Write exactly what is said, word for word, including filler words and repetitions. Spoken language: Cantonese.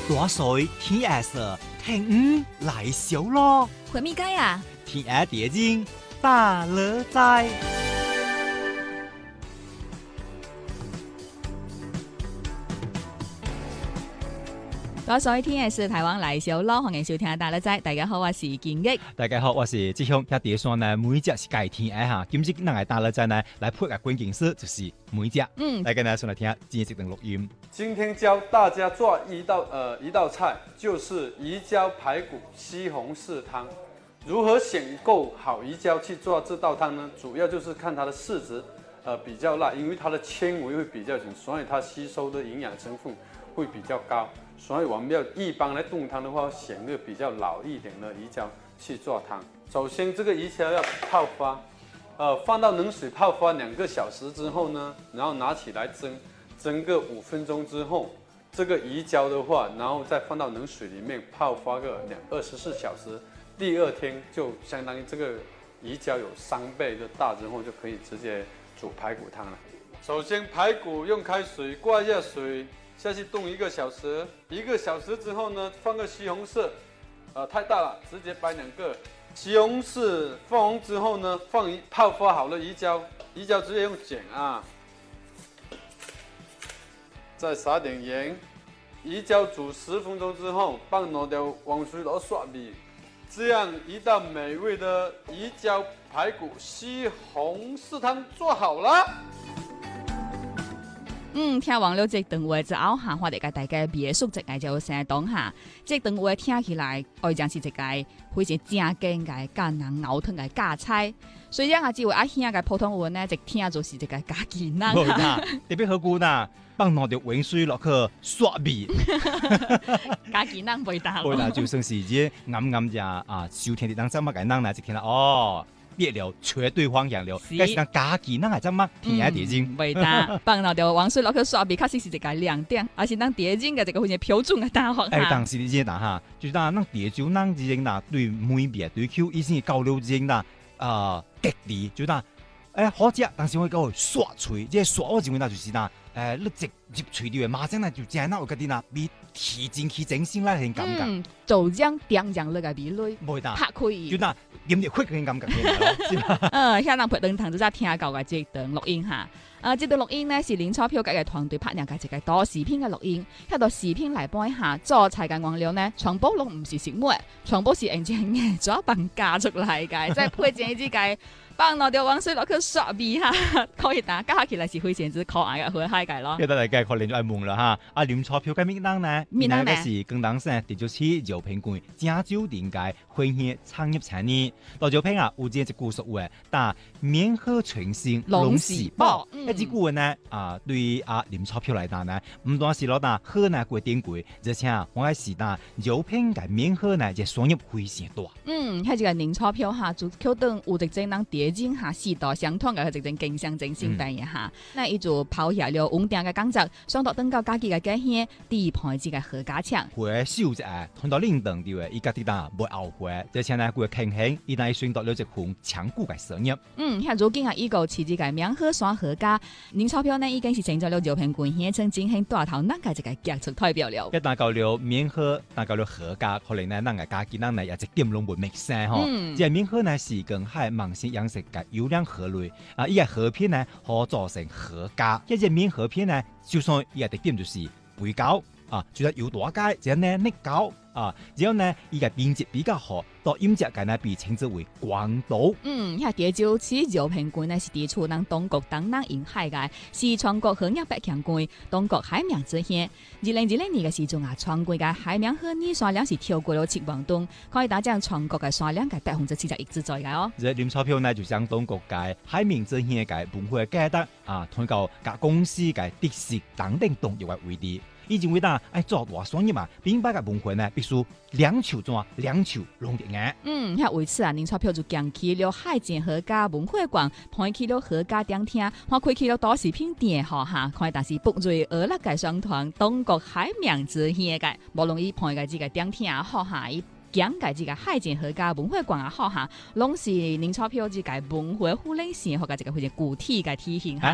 大水天下事，聽五來小咯。 回咪街啊？ 天下地精大樂在。 大所以天嘅是台灣來小咯，歡迎收聽大樂仔。大家好，我是建益。 大家好，我是志雄。一碟說呢，每一隻是改天下哈。今日咱來大樂仔呢，來配個關鍵詞就是每一隻。嗯，大家呢上來聽今日這段錄音。 今天教大家做一道呃一道菜，就是魚膠排骨西紅柿湯。如何選購好魚膠去做這道湯呢？主要就是看它的柿子，呃比較辣，因為它的纖維會比較緊，所以它吸收的營養成分會比較高。所以我們要一般來燉湯的話，選個比較老一點的魚膠去做湯。首先，這個魚膠要泡發，呃，放到冷水泡發兩個小時之後呢，然後拿起來蒸，蒸個五分鐘之後，這個魚膠的話，然後再放到冷水裡面泡發個兩二十四小時。第二天就相當於這個魚膠有三倍的大之後，就可以直接煮排骨湯了。首先，排骨用開水掛一下水。下去凍一個小時，一個小時之後呢，放個西紅柿，呃，太大了，直接擺兩個。西紅柿放紅之後呢，放一泡發好了魚膠，魚膠直接用剪啊，再撒點鹽，魚膠煮十分鐘之後，放落條黃水螺刷米，這樣一道美味的魚膠排骨西紅柿湯做好了。 嗯，聽完了這段話之後，哈，我哋嘅大家別墅一個就先講下，這段話聽起來，愛講是一個非常正經嘅艱難熬湯嘅家菜。雖然啊，只有阿兄嘅普通話呢，一聽就是一個家己人。 冇啦，特別好古啦，放落條溫水落去刷米。 家己人袂打。 冇啦，就算是啲啱啱只啊，收聽啲當真乜嘅人呢，就聽啦哦。列了絕對方向了，但是講家己咱係怎麼天下地精？ 袂打，放落條黃水落去刷米，確實是一個亮點，而是咱地精嘅一個非常標準嘅答案。 誒，當時你知啦哈，就是咱咱地酒咱之前啦，對每邊對口以前交流之前啦，啊，極力就嗱，誒好食，但是我講刷嘴，即係刷我認為啦，就是嗱，誒你直入嘴裡嘅，馬上咧就正嗱，我嗰啲嗱，比提前去整先啦，係感覺。嗯， 做醬點醬落個味蕾， 冇打， 拍開。 就嗱。點點快嘅感覺嘅， 嗯，遐人拍斷堂就真聽到嘅這段錄音哈。啊，這段錄音呢是林鈔票嘅團隊拍攝嘅一個大視頻嘅錄音。遐個視頻來播一下，做菜嘅原料呢，全部攏唔是食物，全部是用隻眼爪棒加出來嘅，再配上一隻個放落條黃水落去刷米哈，可以打加起來是非常之可愛嘅好海嘅咯。 一得嚟嘅可能就係懵啦哈。阿林鈔票嘅名人呢，名人嘅是廣東省第九期饒平縣正州電界歡喜產業產業。到饒平啊，有隻一句俗話，但面好全身攏是寶。一隻句話呢，啊對阿林鈔票嚟講呢，唔單是攞打河南國典貴，而且我係是打饒平嘅面好呢，嘅收入非常大。 嗯，喺這個林鈔票哈，就口等有一種人地精下世代相傳嘅一種經商精神大嘢哈。那伊就拋下了穩定嘅工作，上到等到家己嘅家鄉，第一盤子嘅合家搶。 會收隻，看到領導啲嘅，伊家啲打冇後悔，而且呢佢慶幸，伊乃選到了一項強固嘅收入。 嗯，現如今啊，依個自己嘅名好耍合家，林鈔票呢已經是成咗了饒平縣縣城進行大頭那個一個傑出代表了。 一打到了面好，打到了合家，可能呢，咱嘅家己人呢也一點攏唔明聲吼。即係面好呢是跟海芒性養殖嘅優良河類啊，伊個河片呢可做成合家，一隻面河片呢，就算伊個特點就是肥膏啊，就係有大街，然後呢捏膏啊，然後呢伊個品質比較好，到飲食界呢被稱之為廣島。 嗯，遐地州市饒平郡呢是地處咱東國東南沿海嘅，是全國河廿八強郡，東國海名之鄉。二零二零年嘅時陣啊，全國嘅海名河泥沙量是超過咗七萬噸，可以打將全國嘅沙量嘅百分之七十一之在嘅哦。 這林鈔票呢就將東國嘅海名之鄉嘅文化價值啊，推到各公司嘅特色等等動業嘅位置。以前為呾愛做大生意嘛，明白嘅文化呢必須兩手抓，兩手攏得眼。 嗯，遐為此啊，林鈔票就行去了海前合家文化館，看去了合家店廳，看開去了大視頻店吼哈，看但是不瑞俄勒嘅商團，東國海名之鄉嘅，無論伊看嘅這個店廳啊，好哈，伊講嘅這個海前合家文化館啊，好哈，攏是林鈔票這個文化互領生活嘅這個非常具體嘅體現哈。